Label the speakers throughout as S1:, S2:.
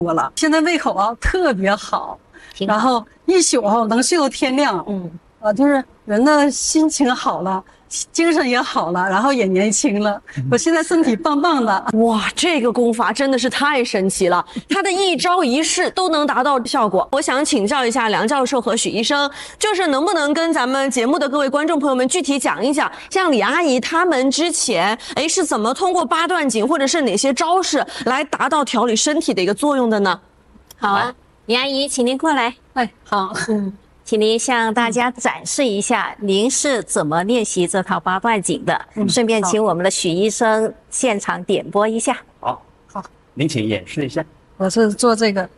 S1: 我了，现在胃口啊特别好，然后一宿啊能睡到天亮。就是人的心情好了，精神也好了，然后也年轻了。我现在身体棒棒的。
S2: 哇，这个功法真的是太神奇了，它的一招一式都能达到效果。我想请教一下梁教授和许医生，就是能不能跟咱们节目的各位观众朋友们具体讲一讲，像李阿姨他们之前是怎么通过八段锦或者是哪些招式来达到调理身体的一个作用的呢？
S3: 好啊，李阿姨，请您过来。
S1: 好。
S3: 请您向大家展示一下您是怎么练习这套八段锦的，顺便请我们的许医生现场点播一下。
S4: 好，您请演示一下。
S1: 我是做这个。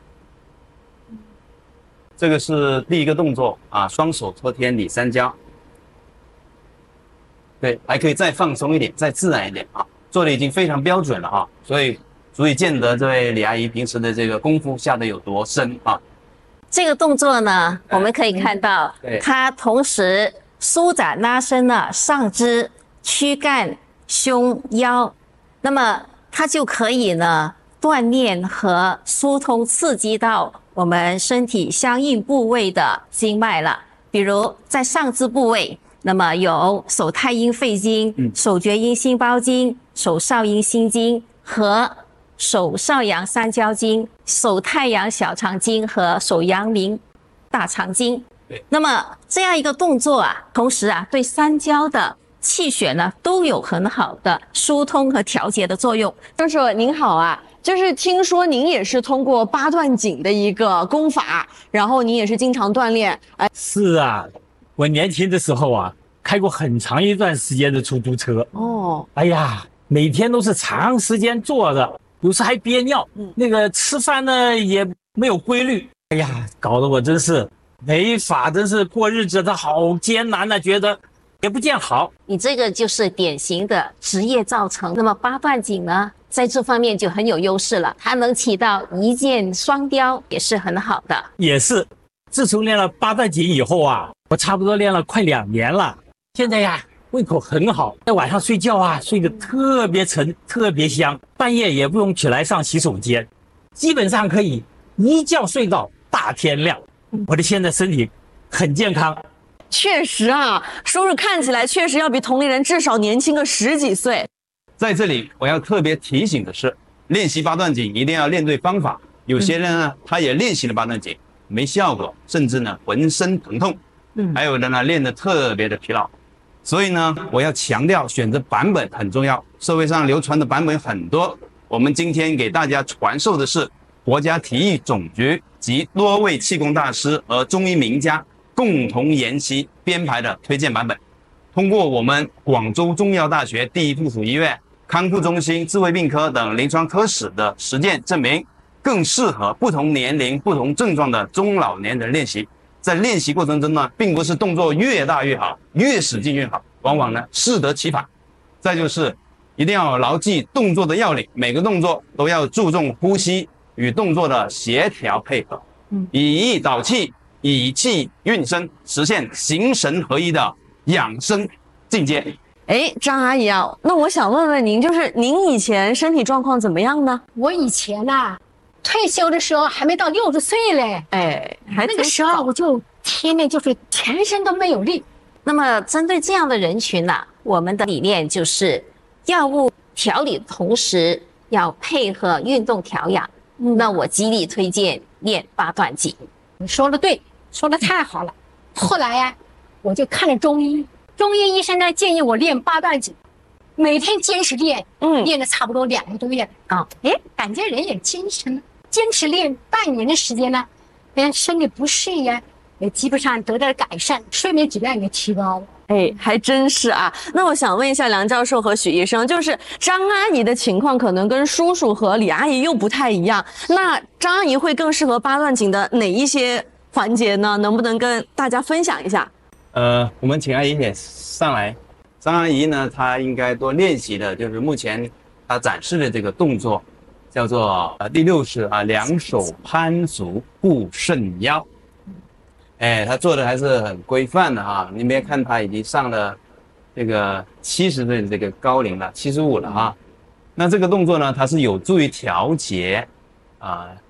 S4: 这个是第一个动作啊，双手托天理三交。对，还可以再放松一点，再自然一点啊，做的已经非常标准了啊，所以足以见得这位李阿姨平时的这个功夫下得有多深啊。
S3: 这个动作呢，我们可以看到，它同时舒展拉伸了上肢、躯干、胸、腰，那么它就可以呢锻炼和疏通刺激到我们身体相应部位的经脉了。比如在上肢部位，那么有手太阴肺经、手厥阴心包经、手少阴心经和手少阳三焦经、手太阳小肠经和手阳明大肠经。那么这样一个动作啊，同时啊对三焦的气血呢都有很好的疏通和调节的作用。
S2: 教授您好啊，就是听说您也是通过八段锦的一个功法，然后您也是经常锻炼。
S5: 是啊，我年轻的时候啊，开过很长一段时间的出租车。哎呀，每天都是长时间坐着，有时还憋尿，那个吃饭呢也没有规律，哎呀，搞得我真是没法，真是过日子它好艰难啊，觉得也不见好。
S3: 你这个就是典型的职业造成。那么八段锦呢，在这方面就很有优势了，它能起到一箭双雕，也是很好的。
S5: 也是，自从练了八段锦以后啊，我差不多练了快2年了，现在呀胃口很好，在晚上睡觉啊，睡得特别沉，特别香，半夜也不用起来上洗手间，基本上可以一觉睡到大天亮。我的现在身体很健康。
S2: 确实啊，叔叔看起来确实要比同龄人至少年轻个10几岁。
S4: 在这里我要特别提醒的是，练习八段锦一定要练对方法。有些人呢，他也练习了八段锦没效果，甚至呢浑身疼痛，还有的呢练得特别的疲劳。所以呢，我要强调选择版本很重要。社会上流传的版本很多，我们今天给大家传授的是国家体育总局及多位气功大师和中医名家共同研习编排的推荐版本。通过我们广州中医药大学第一附属医院康复中心智慧病科等临床科室的实践证明，更适合不同年龄、不同症状的中老年人练习。在练习过程中呢，并不是动作越大越好，越使劲越好，往往呢适得其反。再就是一定要牢记动作的要领，每个动作都要注重呼吸与动作的协调配合，以意导气，以气运身，实现形神合一的养生境界。
S2: 张阿姨啊，那我想问问您，就是您以前身体状况怎么样呢？
S6: 我以前啊，退休的时候还没到60岁嘞，那个时候我就天天就是全身都没有力。
S3: 那么针对这样的人群呢，我们的理念就是药物调理的同时要配合运动调养。那我极力推荐练八段锦。
S6: 你说的对，说的太好了。后来呀，我就看了中医，中医医生呢建议我练八段锦，每天坚持练，练了差不多2个多月啊，感觉人也精神了。坚持练半年的时间呢，身体不适呀，也基本上得到了改善，睡眠质量也提高了。
S2: 还真是啊。那我想问一下梁教授和许医生，就是张阿姨的情况可能跟叔叔和李阿姨又不太一样，那张阿姨会更适合八段锦的哪一些环节呢？能不能跟大家分享一下？
S4: 我们请阿姨也上来。张阿姨呢，她应该多练习的就是目前她展示的这个动作，叫做第6式啊，两手攀足护肾腰。她做的还是很规范的哈。你别看她已经上了这个70岁的这个高龄了，75了哈。那这个动作呢，它是有助于调节